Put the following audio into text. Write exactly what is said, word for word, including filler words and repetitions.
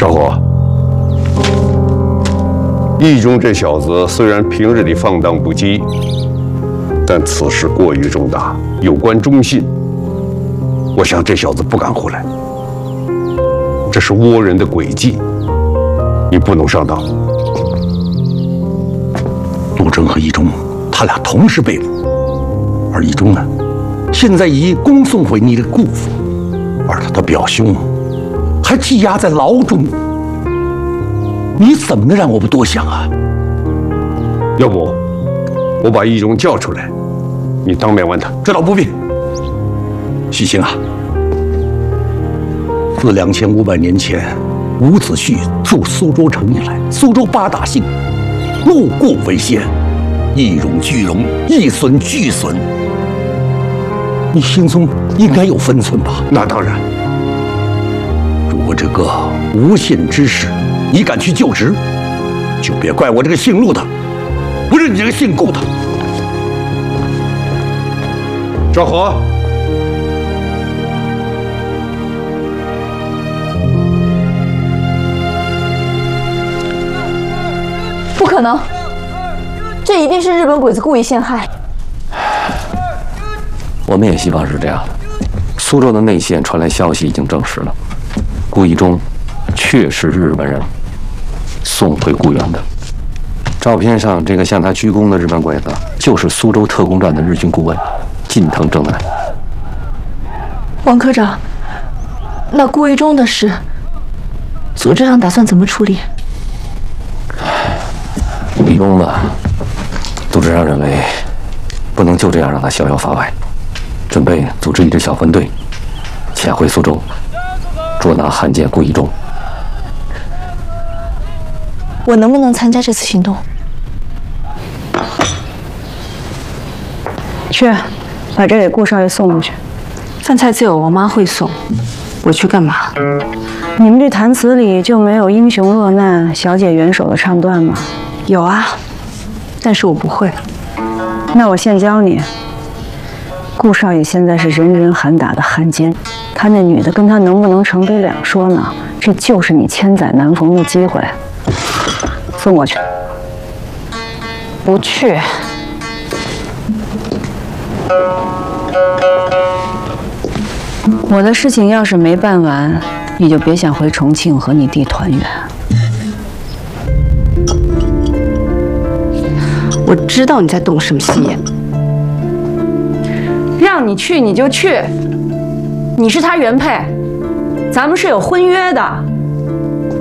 赵火，易中这小子虽然平日里放荡不羁，但此事过于重大，有关忠信，我想这小子不敢胡来。这是倭人的诡计，你不能上当。 陆征和易中，他俩同时被捕，而易中呢，现在已恭送回你的姑父，而他的表兄还羁押在牢中。你怎么能让我不多想啊？ 要不，我把易中叫出来，你当面问他。 这倒不必。徐兴啊，自两千五百年前伍子胥筑苏州城以来，苏州八大姓，路过为先，一荣俱荣，一损俱损。你心中应该有分寸吧？ 那当然。 如果这个无信之士你敢去就职，就别怪我这个姓陆的不认你这个姓顾的。 赵火， 不可能，这一定是日本鬼子故意陷害。 我们也希望是这样的。苏州的内线传来消息，已经证实了，顾一中确是日本人送回故园的。照片上这个向他鞠躬的日本鬼子，就是苏州特工站的日军顾问近藤正男。 王科长，那顾一中的事，组织上打算怎么处理？ 顾一中吧，组织上认为不能就这样让他逍遥法外，准备组织一支小分队潜回苏州，捉拿汉奸顾一中。 我能不能参加这次行动？ 去，把这给顾少爷送过去。 饭菜自有我妈会送，我去干嘛？ 你们这弹词里就没有英雄落难，小姐援手的唱段吗？ 有啊，但是我不会。 那我现教你。顾少爷现在是人人喊打的汉奸，他那女的跟他能不能成得两说呢？这就是你千载难逢的机会。送过去。 不去。 我的事情要是没办完，你就别想回重庆和你弟团圆。 我知道你在动什么心眼。 让你去你就去，你是他原配，咱们是有婚约的。